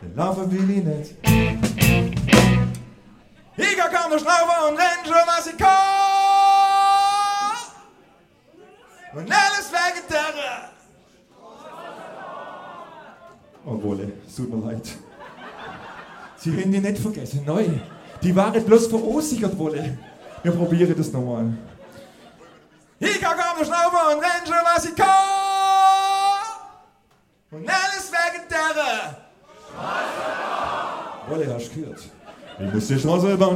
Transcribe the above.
Laufen will ich nicht. Ich kann kaum noch schnaufen und renn schon, was ich kann. Und alles wegen der. Oh, Wolle, es tut mir leid. Sie haben die nicht vergessen, nein. Die waren bloß verunsichert, Wolle. Wir probieren das nochmal. Ich kann kaum noch schnaufen und renn schon, was ich kann. Und alles wegen der. Wolle, hast du gehört? Ich muss die Straße bauen.